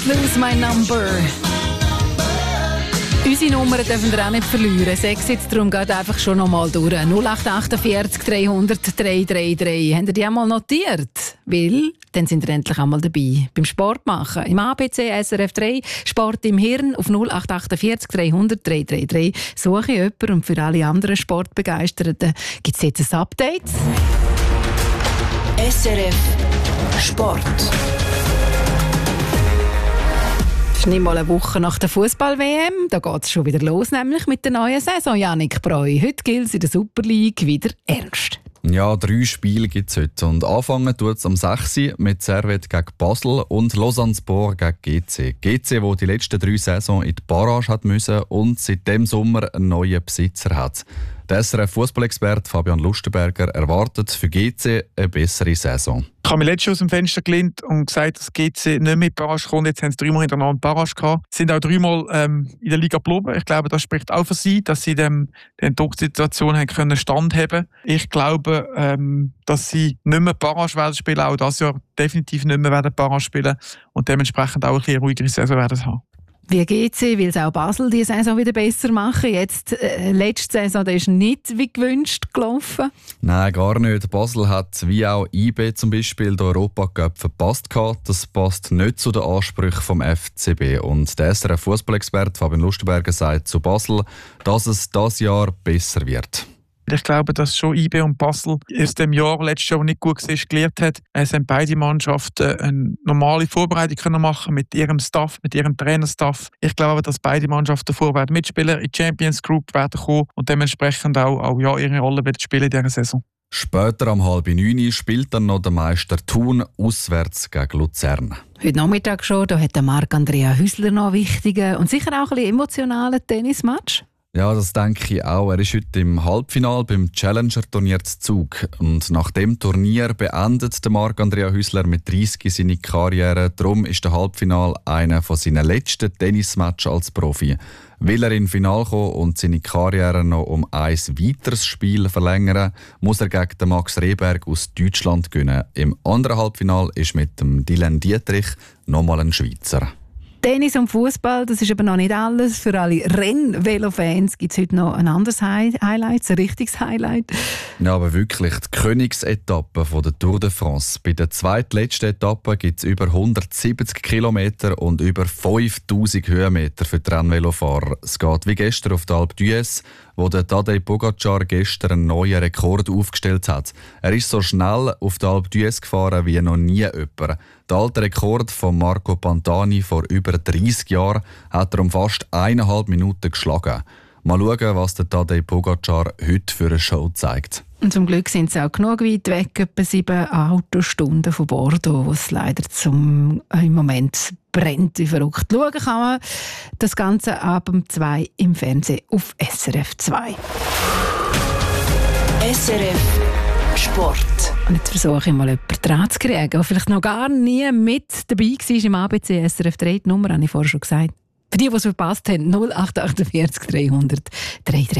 Lose my number. Unsere Nummern dürfen wir auch nicht verlieren. Sechs jetzt, darum geht einfach schon noch mal durch. 0848 300 333. Habt ihr die einmal notiert? Weil, dann sind wir endlich einmal dabei. Beim Sport machen. Im ABC SRF 3, Sport im Hirn auf 0848 300 333. Suche ich jemanden und für alle anderen Sportbegeisterten gibt es jetzt ein Update. SRF Sport. Es ist nicht mal eine Woche nach der Fußball-WM. Da geht es schon wieder los, nämlich mit der neuen Saison. Yannick Breu. Heute gilt es in der Super League wieder ernst. Ja, 3 Spiele gibt es heute. Und anfangen tut es am 6. mit Servette gegen Basel und Lausanne-Sport gegen GC. GC, wo die letzten 3 Saisons in die Barrage hat müssen und seit dem Sommer einen neuen Besitzer hat. Der SRF-Fußballexperte Fabian Lustenberger erwartet für GC eine bessere Saison. Ich habe mich letztes Jahr aus dem Fenster gelehnt und gesagt, dass GC nicht mehr in die Barrage kommt. Jetzt haben sie 3-mal hintereinander die Barrage gehabt. Sie sind auch 3-mal in der Liga geblieben. Ich glaube, das spricht auch für sie, dass sie der Drucksituation standhalten können. Ich glaube, dass sie nicht mehr Barrage werden spielen, auch dieses Jahr definitiv nicht mehr werden Barrage spielen und dementsprechend auch ein bisschen ruhigere Saison werden haben. Wie GC will es auch Basel die Saison wieder besser machen. Jetzt, letzte Saison, der ist nicht wie gewünscht gelaufen. Nein, gar nicht. Basel hat, wie auch IB zum Beispiel, den Europacup verpasst gehabt. Das passt nicht zu den Ansprüchen vom FCB. Und der SRF-Fußballexperte Fabian Lustenberger sagt zu Basel, dass es dieses Jahr besser wird. Ich glaube, dass schon IB und Basel aus dem Jahr letztes Jahr nicht gut war, gelernt hat. Es haben beide Mannschaften eine normale Vorbereitung machen mit ihrem Staff, mit ihrem Trainerstaff. Ich glaube, dass beide Mannschaften vorwärts mitspielen, in die Champions Group werden kommen und dementsprechend auch ihre Rolle werden spielen in dieser Saison. Später am 8:30 spielt dann noch der Meister Thun auswärts gegen Luzern. Heute Nachmittag schon, da hat der Marc-Andrea Hüsler noch einen wichtigen und sicher auch ein bisschen emotionalen Tennismatch. Ja, das denke ich auch. Er ist heute im Halbfinale beim Challenger-Turnier zu Zug. Und nach dem Turnier beendet der Marc-Andrea Hüsler mit 30 seine Karriere. Darum ist der Halbfinale einer von seinen letzten Tennismatches als Profi. Will er ins Finale kommen und seine Karriere noch um ein weiteres Spiel verlängern, muss er gegen den Max Rehberg aus Deutschland gewinnen. Im anderen Halbfinale ist mit dem Dylan Dietrich nochmal ein Schweizer. Tennis und Fußball, das ist aber noch nicht alles. Für alle Renn-Velo-Fans gibt es heute noch ein anderes Highlight, ein richtiges Highlight. Ja, aber wirklich, die Königsetappe von der Tour de France. Bei der zweitletzten Etappe gibt es über 170 Kilometer und über 5000 Höhenmeter für die Rennvelofahrer. Es geht wie gestern auf die Alpe d'Huez, wo der Tadej Pogacar gestern einen neuen Rekord aufgestellt hat. Er ist so schnell auf die Alpe d'Huez gefahren wie noch nie jemand. Der alte Rekord von Marco Pantani vor über 30 Jahren hat er um fast 1,5 Minuten geschlagen. Mal schauen, was der Tadej Pogacar heute für eine Show zeigt. Und zum Glück sind sie auch genug weit weg, etwa 7 Autostunden von Bordeaux, wo es leider im Moment brennt wie verrückt. Schauen kann man das Ganze ab um 2 im Fernsehen auf SRF 2. SRF Sport. Und jetzt versuche ich mal jemanden dran zu kriegen, der vielleicht noch gar nie mit dabei war im ABC SRF 3. Die Nummer habe ich vorher schon gesagt. Für die es verpasst haben, 0848 300 333.